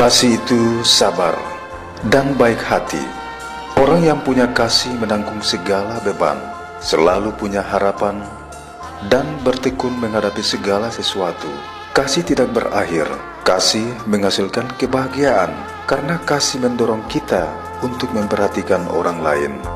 Kasih itu sabar dan baik hati. Orang yang punya kasih menanggung segala beban, selalu punya harapan, dan bertekun menghadapi segala sesuatu. Kasih tidak berakhir. Kasih menghasilkan kebahagiaan, karena kasih mendorong kita untuk memperhatikan orang lain.